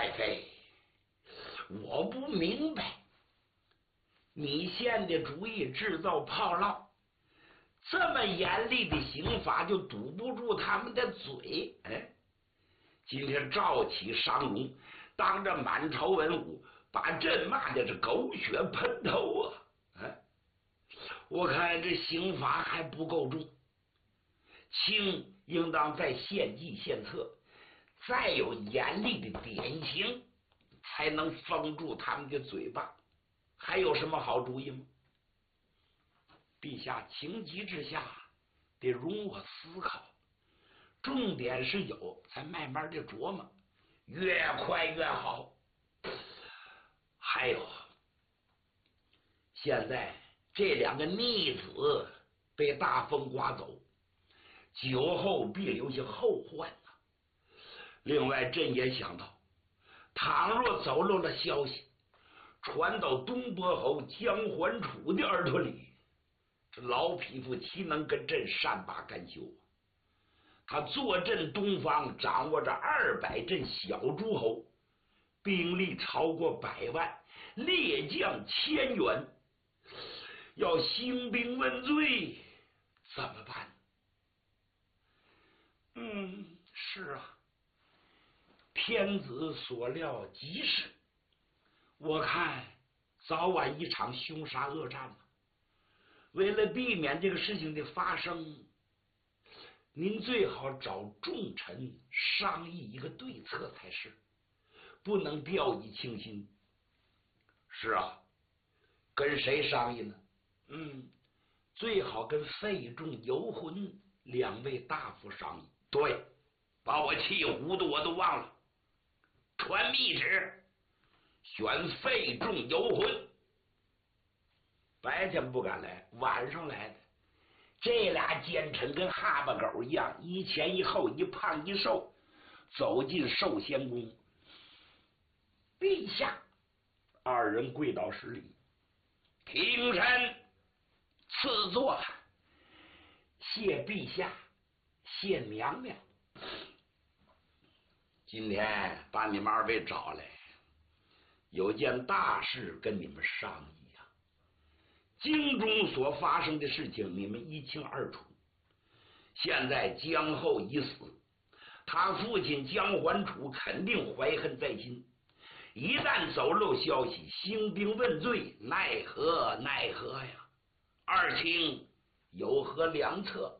太妃，我不明白，你现的主意制造炮烙，这么严厉的刑罚就堵不住他们的嘴。今天赵启商容当着满朝文武把朕骂的是狗血喷头啊！我看这刑罚还不够重，轻应当再献计献策，再有严厉的典刑，才能封住他们的嘴巴。还有什么好主意吗？陛下情急之下得容我思考，重点是有，才慢慢的琢磨，越快越好。还有，现在这两个逆子被大风刮走，酒后必留下后患呐。另外，朕也想到，倘若走漏了消息，传到东伯侯姜桓楚的耳朵里，这老匹夫岂能跟朕善罢甘休啊？他坐镇东方，掌握着200镇小诸侯，兵力超过100万，列将1000员，要兴兵问罪，怎么办？是啊，天子所料极是，我看早晚一场凶杀恶战了。为了避免这个事情的发生，您最好找众臣商议一个对策才是，不能掉以轻心。是啊，跟谁商议呢？最好跟费仲、游魂2位大夫商议。对，把我气糊涂，我都忘了。传密旨，选费仲、游魂。白天不敢来，晚上来的。这俩奸臣跟哈巴狗一样，一前一后，一胖一瘦，走进寿仙宫。陛下，2人跪倒施礼。廷臣赐座。谢陛下，谢娘娘。今天把你们2位找来，有件大事跟你们商议啊。京中所发生的事情，你们一清二楚。现在姜后已死，他父亲姜桓楚肯定怀恨在心，一旦走漏消息，兴兵问罪，奈何呀！二卿有何良策？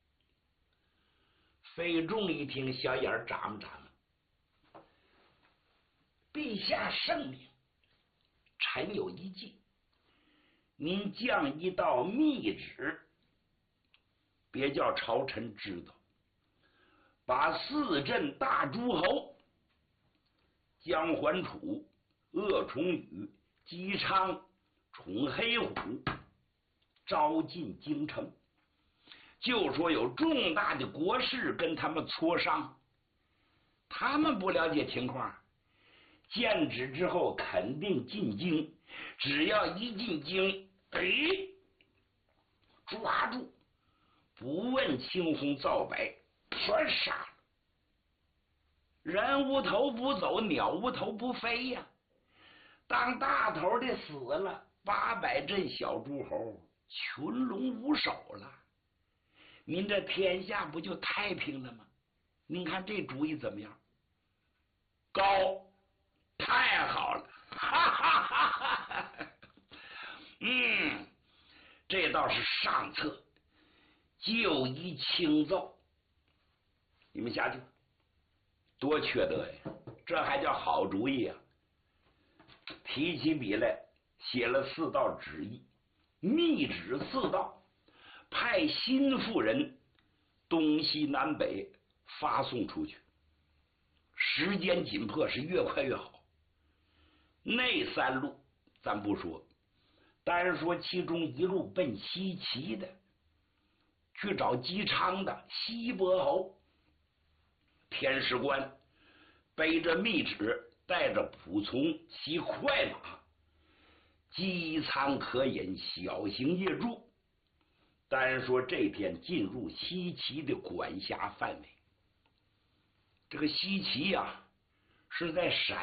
费仲一听，小眼眨巴眨巴。陛下圣明，臣有一计，您降一道密旨，别叫朝臣知道，把4镇大诸侯姜桓楚、鄂崇宇、姬昌、宠黑虎招进京城，就说有重大的国事跟他们磋商。他们不了解情况，见旨之后肯定进京，只要一进京，抓住，不问青红皂白，全杀了。人无头不走，鸟无头不飞呀。当大头的死了，800镇小诸侯群龙无首了，您这天下不就太平了吗？您看这主意怎么样？高，太好了，哈哈哈哈！这倒是上策，就一轻奏。你们下去，多缺德呀！这还叫好主意啊！提起笔来，写了4道旨意，密旨4道，派心腹人东西南北发送出去。时间紧迫，是越快越好。内3路咱不说，单说其中一路奔西岐的，去找姬昌的西伯侯。天师官背着密旨，带着仆从，骑快马，饥餐可饮，小行夜住。单说这天进入西岐的管辖范围。这个西岐呀，是在陕